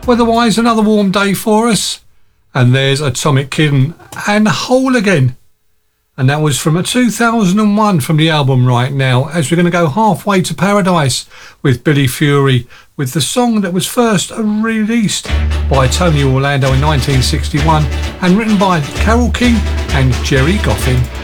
Weatherwise, another warm day for us. And there's Atomic Kitten and Whole Again. And that was from a 2001 from the album Right Now, as we're going to go halfway to paradise with Billy Fury, with the song that was first released by Tony Orlando in 1961 and written by Carole King and Jerry Goffin.